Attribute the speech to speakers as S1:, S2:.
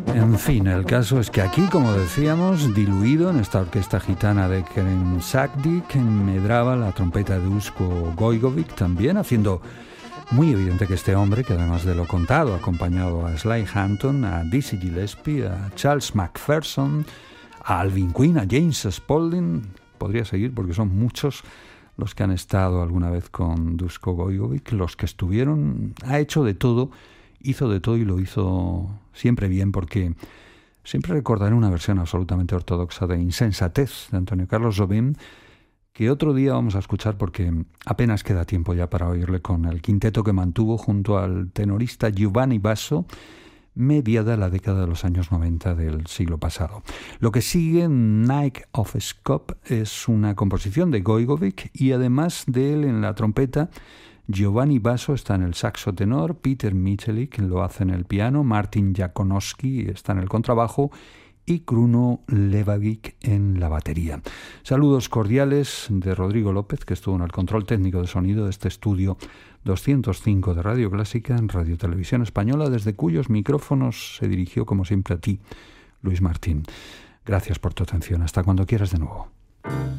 S1: En fin, el caso es que aquí, como decíamos, diluido en esta orquesta gitana de Keren Sakdik, medraba la trompeta de Duško Gojgović, también haciendo muy evidente que este hombre, que además de lo contado, ha acompañado a Sly Hampton, a Dizzy Gillespie, a Charles McPherson, a Alvin Queen, a James Spaulding, podría seguir porque son muchos los que han estado alguna vez con Duško Gojgović, los que estuvieron, ha hecho de todo, hizo de todo y lo hizo siempre bien, porque siempre recordaré una versión absolutamente ortodoxa de Insensatez de Antonio Carlos Jobim, que otro día vamos a escuchar porque apenas queda tiempo ya para oírle con el quinteto que mantuvo junto al tenorista Giovanni Basso, mediada la década de los años 90 del siglo pasado. Lo que sigue, Night of Scope, es una composición de Gojgović y además de él en la trompeta, Giovanni Basso está en el saxo tenor, Peter Michalík lo hace en el piano, Martin Jakonowski está en el contrabajo y Kruno Levagic en la batería. Saludos cordiales de Rodrigo López, que estuvo en el control técnico de sonido de este estudio 205 de Radio Clásica en Radio Televisión Española, desde cuyos micrófonos se dirigió como siempre a ti, Luis Martín. Gracias por tu atención. Hasta cuando quieras de nuevo.